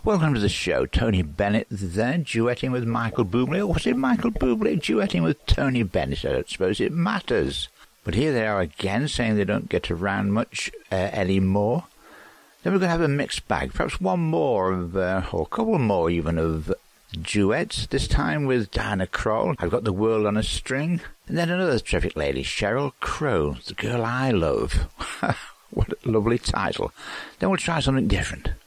Welcome to the show. Tony Bennett there, duetting with Michael Bublé. Or was it Michael Bublé duetting with Tony Bennett? I don't suppose it matters. But here they are again, saying they don't get around much anymore. Then we're going to have a mixed bag. Perhaps one more of, or a couple more even, of duets. This time with Diana Krall. I've Got the World on a String. And then another terrific lady, Sheryl Crow, The Girl I Love. What a lovely title. Then we'll try something different.